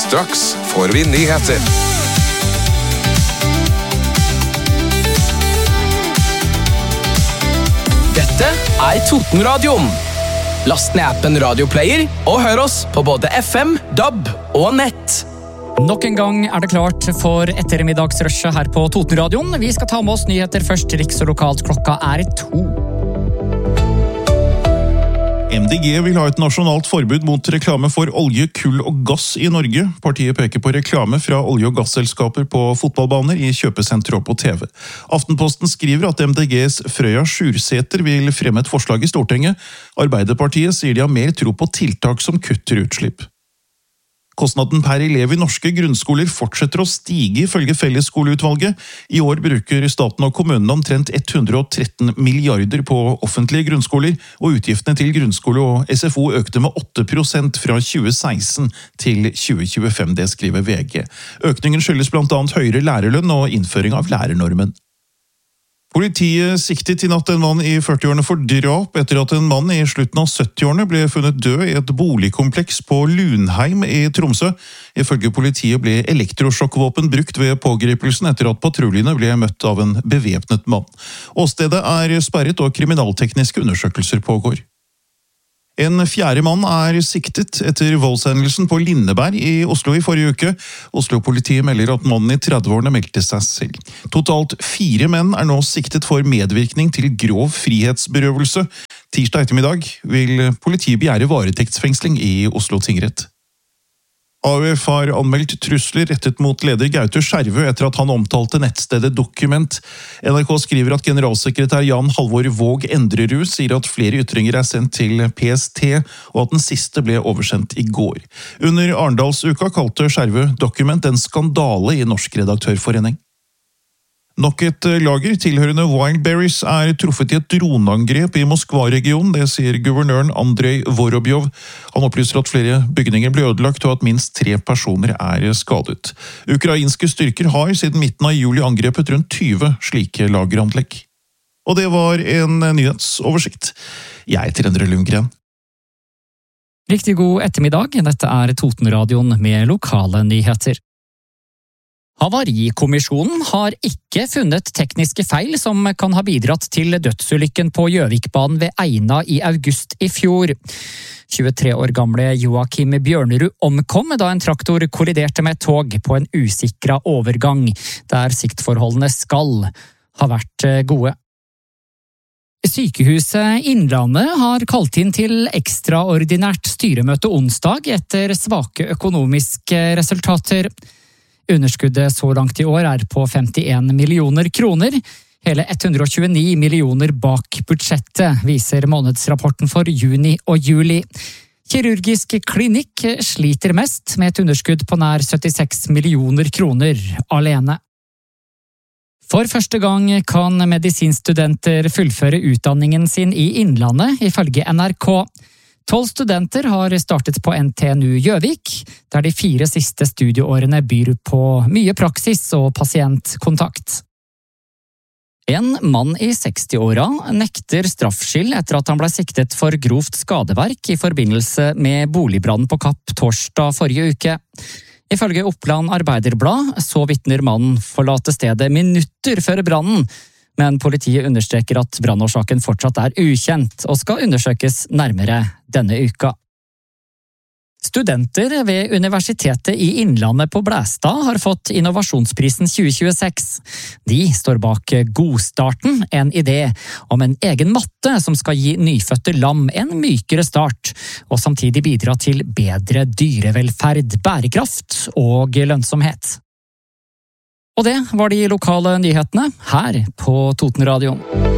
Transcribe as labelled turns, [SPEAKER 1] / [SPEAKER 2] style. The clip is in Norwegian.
[SPEAKER 1] Straks får vi nyheter.
[SPEAKER 2] Dette Totenradioen. Last ned appen Radioplayer og hør oss på både FM, DAB og nett.
[SPEAKER 3] Nok en gang det klart for ettermiddagsrushet her på Totenradioen. Vi skal ta med oss nyheter først, riks og lokalt. Klokka 2.
[SPEAKER 4] MDG vil ha et nasjonalt forbud mot reklame for olje, kull og gass i Norge. Partiet peker på reklame fra olje- og gasselskaper på fotballbaner, i kjøpesentre og på TV. Aftenposten skriver at MDGs Frøya Sjursæter vil fremme et forslag i Stortinget. Arbeiderpartiet sier de har mer tro på tiltak som kutter utslipp. Kostnaden per elev i norske grunnskoler fortsetter å stige ifølge Fellesskoleutvalget. I år bruker staten og kommunene omtrent 113 milliarder på offentlige grunnskoler, og utgiftene til grunnskole og SFO økte med 8% fra 2016 til 2025, det skriver VG. Økningen skyldes blant annet høyere lærerlønn og innføring av lærernormen. Politiet siktet i natt en mann i 40-årene for drap etter at en mann i slutten av 70-årene ble funnet død i et boligkompleks på Lunheim i Tromsø. Ifølge politiet ble elektrosjokkvåpen brukt ved pågripelsen etter at patruljene ble møtt av en bevæpnet mann. Åstedet sperret og kriminaltekniske undersøkelser pågår. En fjerde mann siktet etter voldshendelsen på Lindeberg i Oslo i forrige uke. Oslo-politiet melder at mannen i 30-årene meldte seg selv. Totalt 4 menn nå siktet for medvirkning til grov frihetsberøvelse. Tirsdag ettermiddag vil politiet begjære varetektsfengsling i Oslo tingrett. AUF har anmeldt trusler rettet mot leder Gaute Skjervø etter at han omtalte nettstedet Dokument. NRK skriver at generalsekretær Jan Halvor Våg Endrerud sier at flere ytringer sendt til PST, og at den siste ble oversendt i går. Under Arendalsuka kalte Skjervø Dokument en skandale i Norsk Redaktørforening. Nok et lager tilhørende Wildberries truffet i et droneangrep i Moskva-regionen, det sier guvernøren Andrej Vorobjov. Han opplyser at flere bygninger ble ødelagt og at minst 3 personer skadet. Ukrainske styrker har siden midten av juli angrepet rundt 20 slike lageranlegg. Og det var en nyhetsoversikt. Jeg heter Endre Lundgren.
[SPEAKER 3] Riktig god ettermiddag, dette Totenradioen med lokale nyheter. Havarikommisjonen har ikke funnet tekniske feil som kan ha bidratt til dødsulykken på Gjøvikbanen ved Eina i august i fjor. 23 år gamle Joakim Bjørnerud omkom da en traktor kolliderte med et tog på en usikret overgang, der siktforholdene skal ha vært gode. Sykehuset Innlandet har kalt inn til ekstraordinært styremøte onsdag etter svake økonomiske resultater. Underskuddet så langt i år på 51 millioner kroner, hele 129 millioner bak budsjettet, viser månedsrapporten for juni og juli. Kirurgisk klinikk sliter mest med et underskudd på nær 76 millioner kroner alene. For første gang kan medisinstudenter fullføre utdanningen sin i Innlandet, ifølge NRK. 12 studenter har startet på NTNU Gjøvik, der de 4 siste studieårene byr på mye praksis og pasientkontakt. En mann i 60-åra nekter straffskyld etter at han ble siktet for grovt skadeverk i forbindelse med boligbrannen på Kapp torsdag forrige uke. Ifølge Oppland Arbeiderblad så vitner mannen forlate stedet minutter før brannen, men politiet understreker at brannårsaken fortsatt ukjent og skal undersøkes nærmere denne uka. Studenter ved Universitetet i Innlandet på Blæstad har fått Innovasjonsprisen 2026. De står bak Godstarten, en idé om en egen matte som skal gi nyfødte lam en mykere start, og samtidig bidra til bedre dyrevelferd, bærekraft og lønnsomhet. Og det var de lokale nyhetene her på Totenradioen.